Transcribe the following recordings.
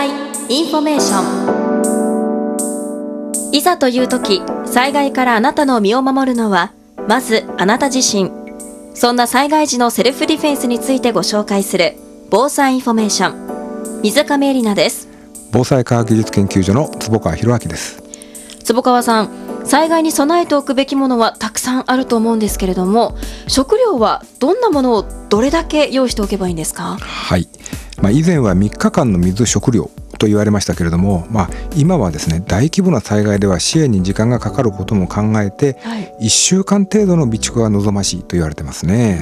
災インフォメーション。いざという時、災害からあなたの身を守るのはまずあなた自身。そんな災害時のセルフディフェンスについてご紹介する防災インフォメーション。水上絵里奈です。 防災科学技術研究所の坪川博明です。 坪川さん、災害に備えておくべきものはたくさんあると思うんですけれども、食料はどんなものをどれだけ用意しておけばいいんですか？ はい、以前は3日間の水食料と言われましたけれども、今はですね、大規模な災害では支援に時間がかかることも考えて、1週間程度の備蓄が望ましいと言われてますね。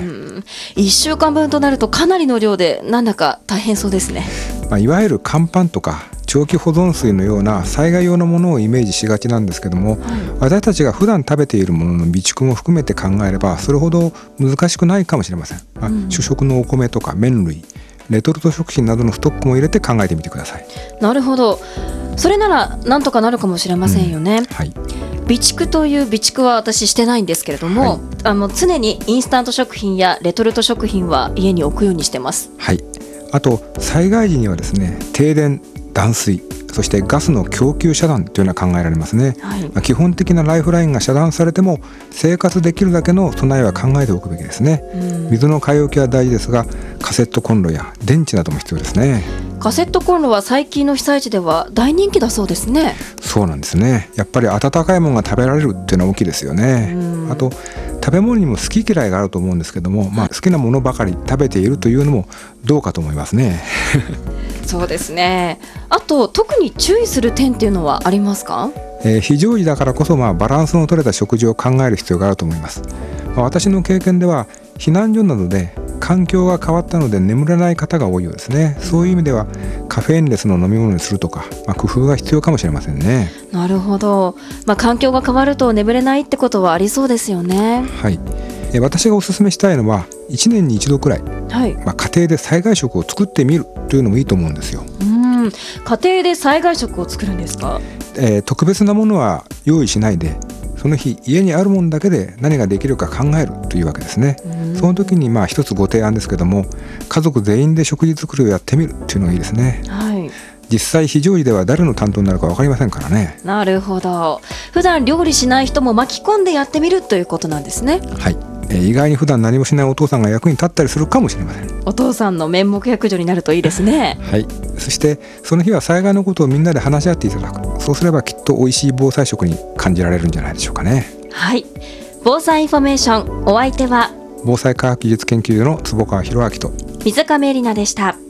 1週間分となるとかなりの量で、なんだか大変そうですね。 いわゆる乾パンとか長期保存水のような災害用のものをイメージしがちなんですけども、私たちが普段食べているものの備蓄も含めて考えればそれほど難しくないかもしれません。主食のお米とか麺類、レトルト食品などのストックも入れて考えてみてください。 なるほど、それならなんとかなるかもしれませんよね。備蓄という備蓄は私してないんですけれども、常にインスタント食品やレトルト食品は家に置くようにしてます。 あと災害時にはですね、停電、断水、そしてガスの供給遮断というのは考えられますね。基本的なライフラインが遮断されても生活できるだけの備えは考えておくべきですね。水の買い置きは大事ですが、カセットコンロや電池なども必要ですね。 カセットコンロは最近の被災地では大人気だそうですね。 そうなんですね。やっぱり温かいものが食べられるっていうのは大きいですよね。あと食べ物にも好き嫌いがあると思うんですけども、好きなものばかり食べているというのもどうかと思いますね。 そうですね。あと特に注意する点っていうのはありますか？ 非常時だからこそバランスの取れた食事を考える必要があると思います。私の経験では避難所などで環境が変わったので眠れない方が多いようですね。そういう意味ではカフェインレスの飲み物にするとか、工夫が必要かもしれませんね。 なるほど、環境が変わると眠れないってことはありそうですよね。 私がおすすめしたいのは1年に一度くらい、家庭で災害食を作ってみるというのもいいと思うんですよ。 家庭で災害食を作るんですか？ 特別なものは用意しないで、その日家にあるものだけで何ができるか考えるというわけですね。その時に一つご提案ですけども、家族全員で食事作りをやってみるというのがいいですね。実際非常時では誰の担当になるか分かりませんからね。 なるほど、普段料理しない人も巻き込んでやってみるということなんですね。 意外に普段何もしないお父さんが役に立ったりするかもしれません。 お父さんの面目躍如になるといいですね。 そしてその日は災害のことをみんなで話し合っていただく。そうすればきっと美味しい防災食に感じられるんじゃないでしょうかね。 防災インフォメーション、お相手は防災科学技術研究所の坪川博明と水上絵里奈でした。